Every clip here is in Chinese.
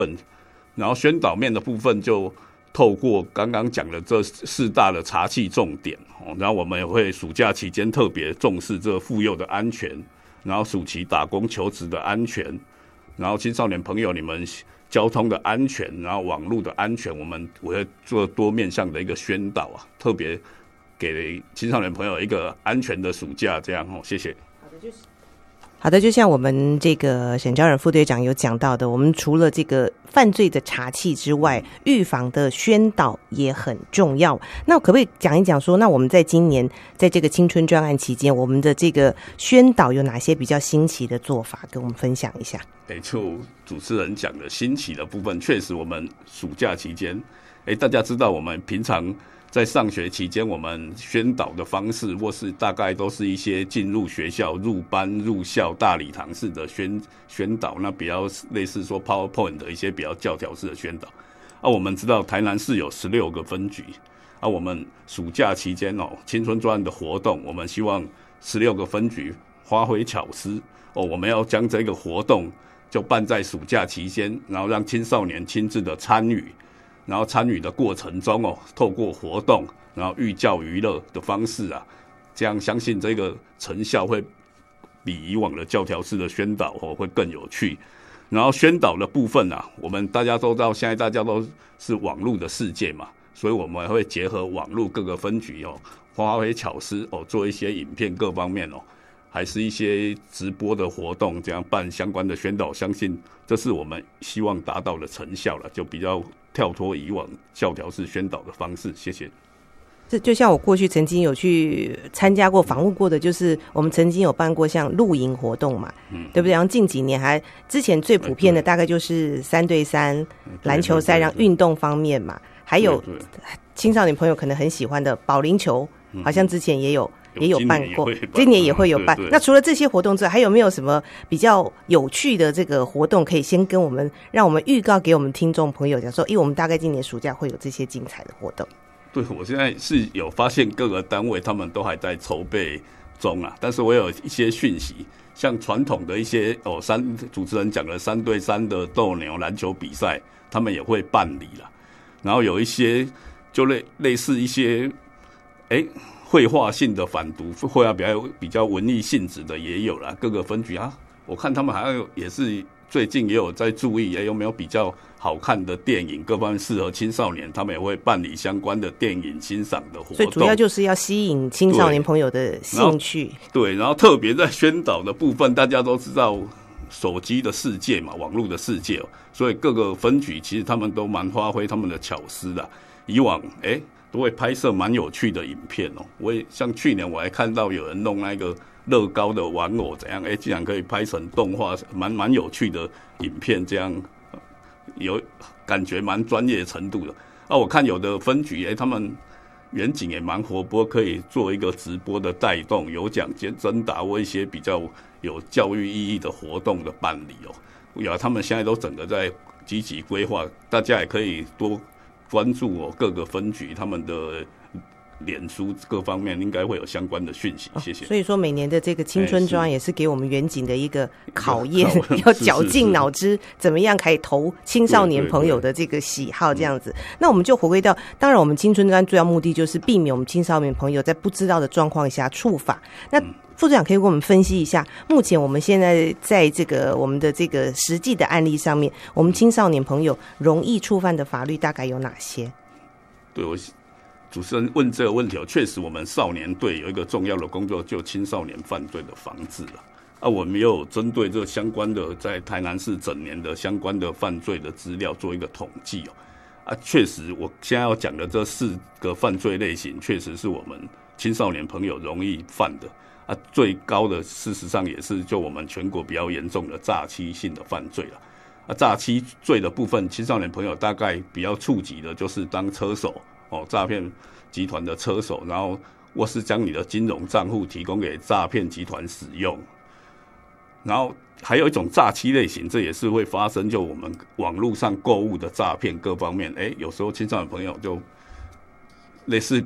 然后宣导面的部分就透过刚刚讲的这4大的查緝重点，然后我们也会暑假期间特别重视这妇幼的安全，然后暑期打工求职的安全，然后青少年朋友你们交通的安全，然后网络的安全，我会做多面向的一个宣导啊，特别给青少年朋友一个安全的暑假，这样谢谢。 好的，就像我们这个沈昭仁副队长有讲到的，我们除了这个犯罪的查緝之外，预防的宣导也很重要。那可不可以讲一讲说，那我们在今年在这个青春专案期间，我们的这个宣导有哪些比较新奇的做法，跟我们分享一下？ 就主持人讲的新奇的部分，确实我们暑假期间，大家知道我们平常在上学期间，我们宣导的方式或是大概都是一些进入学校、入班、入校、大礼堂式的宣导，那比较类似说 PowerPoint 的一些比较教条式的宣导。我们知道台南市有16个分局，我们暑假期间青春专案的活动，我们希望16个分局发挥巧思我们要将这个活动就办在暑假期间，然后让青少年亲自的参与。然后参与的过程中透过活动，然后寓教于乐的方式这样相信这个成效会比以往的教条式的宣导会更有趣。然后宣导的部分我们大家都知道，现在大家都是网络的世界嘛，所以我们会结合网络各个分局发挥巧思做一些影片各方面还是一些直播的活动，这样办相关的宣导，相信这是我们希望达到的成效了，就比较跳脱以往教条式宣导的方式。谢谢。 这就像我过去曾经有去参加过访问过的，就是我们曾经有办过像露营活动嘛，对不对？然后近几年之前最普遍的大概就是3对3篮球赛，让运动方面嘛，还有青少年朋友可能很喜欢的保龄球，好像之前也有办过，今年也会有办。那除了这些活动之外，还有没有什么比较有趣的这个活动可以先跟我们，让我们预告给我们听众朋友讲说，我们大概今年暑假会有这些精彩的活动？ 对，我现在是有发现各个单位他们都还在筹备中但是我有一些讯息，像传统的一些主持人讲的3对3的斗牛篮球比赛，他们也会办理了。然后有一些就类似一些绘画性的反毒，绘画比较文艺性质的也有啦，各个分局我看他们好像也是最近也有在注意，有没有比较好看的电影，各方面适合青少年，他们也会办理相关的电影欣赏的活动。 所以主要就是要吸引青少年朋友的兴趣。 对，然后特别在宣导的部分，大家都知道手机的世界嘛，网络的世界所以各个分局其实他们都蛮发挥他们的巧思的。以往都会拍摄蛮有趣的影片我也像去年我还看到有人弄那个乐高的玩偶怎样竟然可以拍成动画，蛮有趣的影片，这样有感觉蛮专业程度的我看有的分局他们远景也蛮活泼，可以做一个直播的带动，有奖征答或一些比较有教育意义的活动的办理他们现在都整个在积极规划，大家也可以多关注各个分局他们的脸书各方面应该会有相关的讯息。谢谢。 所以说每年的这个青春专案也是给我们远景的一个考验，要绞尽脑汁怎么样可以投青少年朋友的这个喜好这样子。那我们就回归到，当然我们青春专案主要目的就是避免我们青少年朋友在不知道的状况下触法。那副组长可以给我们分析一下，目前我们现在在这个我们的这个实际的案例上面，我们青少年朋友容易触犯的法律大概有哪些？ 对，主持人问这个问题确实我们少年队有一个重要的工作，就青少年犯罪的防治我们也有针对这相关的在台南市整年的相关的犯罪的资料做一个统计确实我现在要讲的这4个犯罪类型，确实是我们青少年朋友容易犯的最高的事实上也是就我们全国比较严重的诈欺性的犯罪诈欺罪的部分，青少年朋友大概比较触及的就是当车手诈骗集团的车手，然后或是将你的金融账户提供给诈骗集团使用。然后还有一种诈欺类型，这也是会发生，就我们网络上购物的诈骗各方面有时候青少年朋友就类似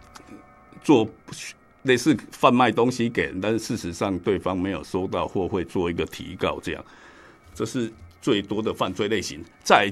贩卖东西给人，但是事实上对方没有收到或会做一个提告，这样这是最多的犯罪类型。再